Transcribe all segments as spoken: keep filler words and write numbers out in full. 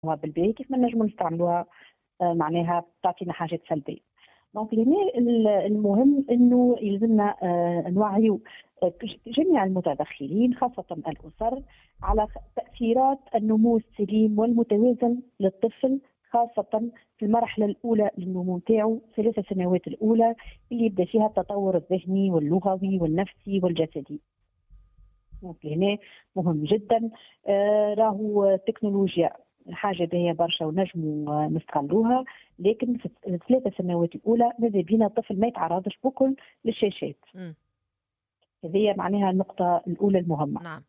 بالباهي كيف ما نجموا نستعملوها معناها تعطينا حاجات سلبيه. دونك هنا المهم انه يلزمنا نوعيو جميع المتدخلين خاصه الاسر على تاثيرات النمو السليم والمتوازن للطفل، خاصه في المرحله الاولى للنمو نتاعو، ثلاث سنوات الاولى اللي يبدا فيها التطور الذهني واللغوي والنفسي والجسدي. هنا مهم جدا. آه راهو التكنولوجيا حاجه باهيه برشا ونجموا نستغلوها، لكن في الثلاث سنوات الاولى ماذا بينا الطفل ما يتعرضش بكل للشاشات. هذه معناها النقطه الاولى المهمه. نعم.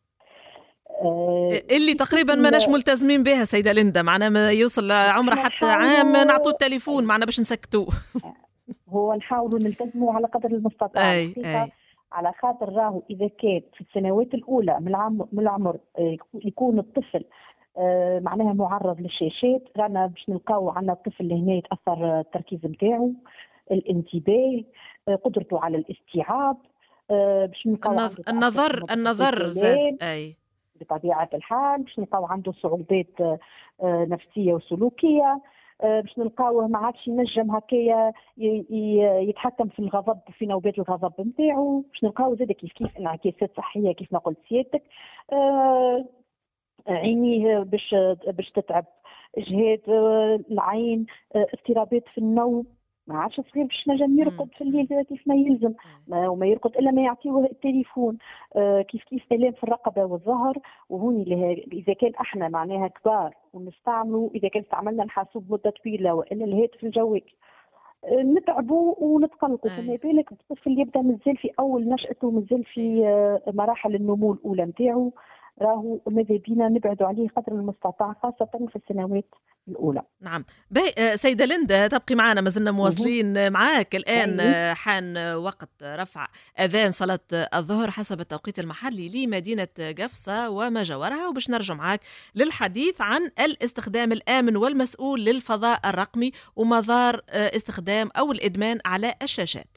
آه اللي تقريبا ما ناش ملتزمين بها سيده ليندا، معنا ما يوصل عمره حتى عام نعطوه التليفون معنا باش نسكتوه. هو نحاولوا نلتزموا على قدر المستطاع. أي أي. على خاطر راهو اذا كان في السنوات الاولى من العمر من العمر يكون الطفل آه معناها معرض للشاشات، رانا باش نلقاو عندنا الطفل اللي هنا يتاثر التركيز نتاعو، الانتباه، آه قدرته على الاستيعاب، آه باش نلقاو النظ... النظر النظر زاد. اي بطبيعه الحال باش نلقاو عنده صعوبات آه نفسيه وسلوكيه، باش نلقاوه ما عادش ينجم هكايا يتحكم في الغضب، في نوبات الغضب نتاعو، باش نلقاو زاد كيف كيف انعكاسات صحيه كيف ما قلت سيادتك. آه عينيه باش باش تتعب، اجهاد العين، آه اضطرابات في النوم، ما عادش صغير باش نجم يرقد في الليل كيف ما يلزم، ما وما يرقد الا ما يعطيوه التليفون. آه كيف كيف الام في الرقبه والظهر، وهوني اذا كان احنا معناها كبار ونستعملوا، اذا كان استعملنا الحاسوب مده طويله والا الهاتف الجوال آه نتعبوا ونتقلقوا. فما بالك الطفل يبدا مازال في اول نشأته، مازال في آه مراحل النمو الاولى نتاعو، راهو ماذا بينا نبعدوا عليه قدر المستطاع خاصة في السنوات الأولى. نعم. سيدة ليندا تبقي معنا، ما زلنا مواصلين معاك الآن. حان وقت رفع أذان صلاة الظهر حسب التوقيت المحلي لمدينة قفصة وما جاورها، وباش نرجع معاك للحديث عن الاستخدام الآمن والمسؤول للفضاء الرقمي ومضار استخدام أو الإدمان على الشاشات.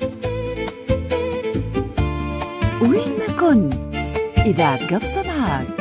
وين ما كنت إذاعة قفصة معاك.